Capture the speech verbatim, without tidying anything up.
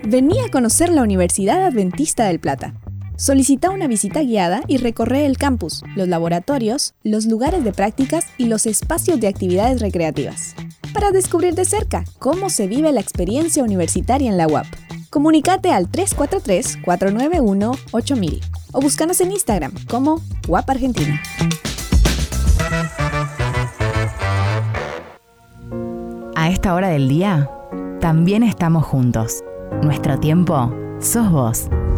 Vení a conocer la Universidad Adventista del Plata. Solicita una visita guiada y recorre el campus, los laboratorios, los lugares de prácticas y los espacios de actividades recreativas, para descubrir de cerca cómo se vive la experiencia universitaria en la U A P. Comunícate al tres cuatro tres, cuatro nueve uno, ocho mil o búscanos en Instagram como U A P Argentina. A esta hora del día, también estamos juntos. Nuestro tiempo sos vos.